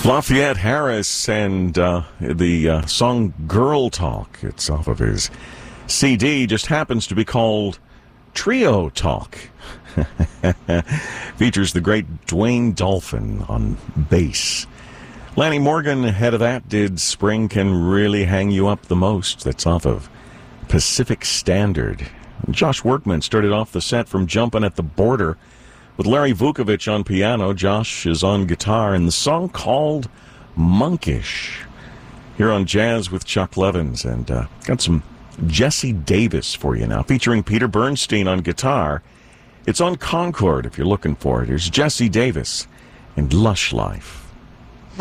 Lafayette Harris and the song Girl Talk. It's off of his CD, just happens to be called Trio Talk. Features the great Dwayne Dolphin on bass. Lanny Morgan, ahead of that, did Spring Can Really Hang You Up the Most. That's off of Pacific Standard. And Josh Workman started off the set from Jumpin' at the Border with Larry Vukovich on piano. Josh is on guitar, and the song called Monkish. Here on Jazz with Chuck Levins, and got some Jesse Davis for you now, featuring Peter Bernstein on guitar. It's on Concord if you're looking for it. Here's Jesse Davis and Lush Life.